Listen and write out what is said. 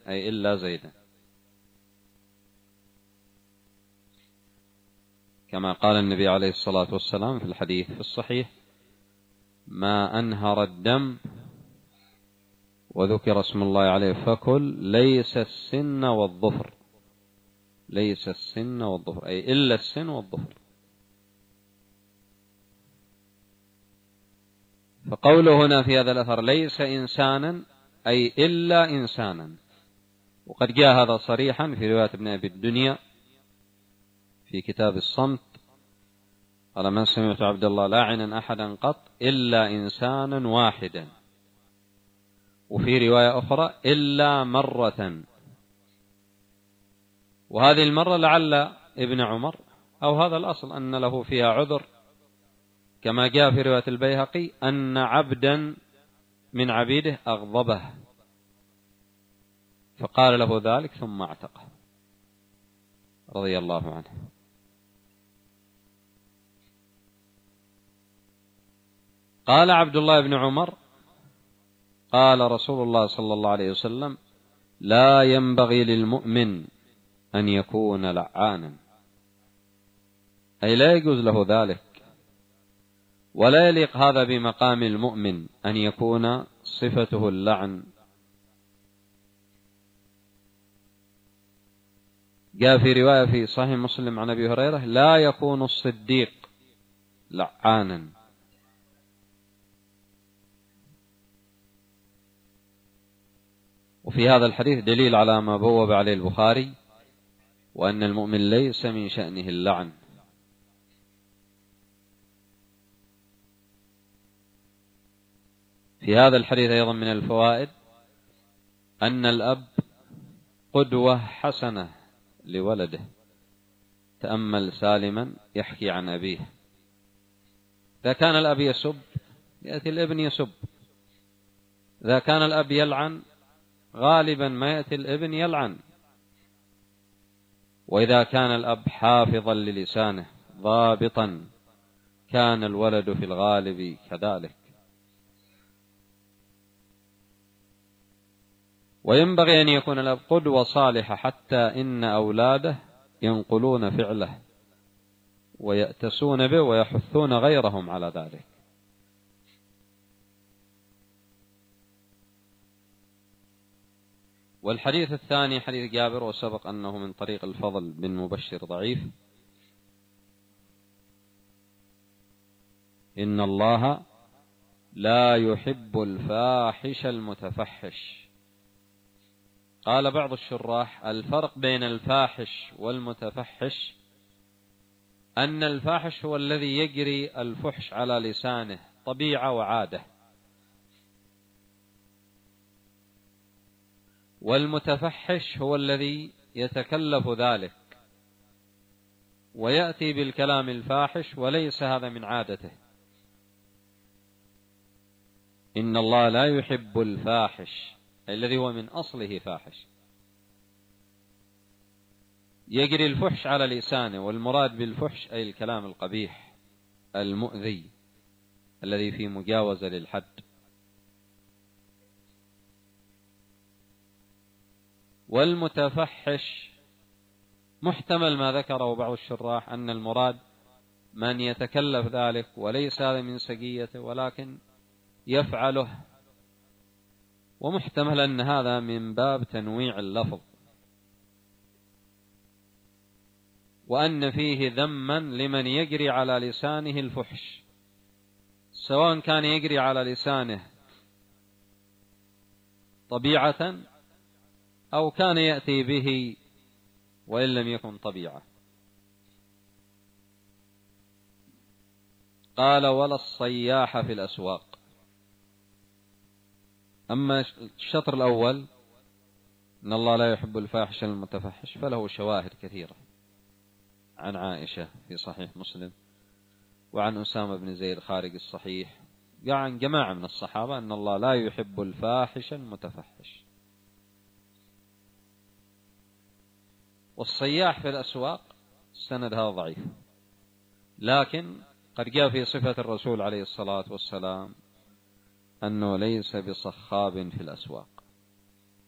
أي إلا زيدا، كما قال النبي عليه الصلاة والسلام في الحديث في الصحيح: ما أنهر الدم وذكر اسم الله عليه فكل، ليس السن والظفر، ليس السن والظفر أي إلا السن والظفر. فقوله هنا في هذا الأثر ليس إنسانا أي إلا إنسانا، وقد جاء هذا صريحا في رواية ابن أبي الدنيا في كتاب الصمت: قال: ما سمعت عبد الله لاعنا أحدا قط إلا إنسانا واحدا. وفي رواية أخرى: إلا مرة. وهذه المرة لعل ابن عمر أو هذا الأصل أن له فيها عذر، كما جاء في رواية البيهقي أن عبدا من عبيده أغضبه فقال له ذلك ثم اعتقه رضي الله عنه. قال عبد الله بن عمر: قال رسول الله صلى الله عليه وسلم: لا ينبغي للمؤمن أن يكون لعانا، أي لا يجوز له ذلك، ولا يليق هذا بمقام المؤمن أن يكون صفته اللعن. جاء في رواية في صحيح مسلم عن أبي هريرة: لا يكون الصديق لعانا. وفي هذا الحديث دليل على ما بوب عليه البخاري، وأن المؤمن ليس من شأنه اللعن. في هذا الحديث أيضا من الفوائد أن الأب قدوة حسنة لولده. تأمل سالما يحكي عن أبيه: إذا كان الأب يسب يأتي الابن يسب، إذا كان الأب يلعن غالبا ما يأتي الابن يلعن، وإذا كان الأب حافظا للسانه ضابطا كان الولد في الغالب كذلك. وينبغي أن يكون الأب قدوة صالحة حتى إن أولاده ينقلون فعله ويأتسون به ويحثون غيرهم على ذلك. والحديث الثاني حديث جابر، وسبق أنه من طريق الفضل بن مبشر ضعيف: إن الله لا يحب الفاحش المتفحش. قال بعض الشراح: الفرق بين الفاحش والمتفحش أن الفاحش هو الذي يجري الفحش على لسانه طبيعة وعادة، والمتفحش هو الذي يتكلف ذلك ويأتي بالكلام الفاحش وليس هذا من عادته. إن الله لا يحب الفاحش الذي هو من أصله فاحش، يجري الفحش على لسانه، والمراد بالفحش أي الكلام القبيح المؤذي الذي فيه مجاوزة للحد. والمتفحش محتمل ما ذكره بعض الشراح أن المراد من يتكلف ذلك وليس هذا من سجيته ولكن يفعله، ومحتمل أن هذا من باب تنويع اللفظ، وأن فيه ذما لمن يجري على لسانه الفحش، سواء كان يجري على لسانه طبيعة أو كان يأتي به وإن لم يكن طبيعة. قال: ولا الصياح في الأسواق. أما الشطر الأول إن الله لا يحب الفاحش المتفحش فله شواهد كثيرة عن عائشة في صحيح مسلم، وعن أسامة بن زيد خارج الصحيح، عن جماعة من الصحابة أن الله لا يحب الفاحش المتفحش. والصياح في الأسواق السند هذا ضعيف، لكن قد جاء في صفة الرسول عليه الصلاة والسلام أنه ليس بصخاب في الأسواق.